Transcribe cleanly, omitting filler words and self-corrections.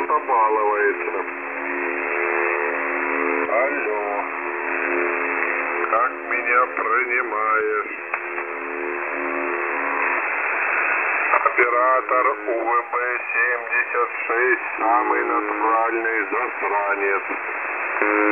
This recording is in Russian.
побаловается. Алло. Как меня принимаешь? Оператор УВБ-76, самый натуральный засранец.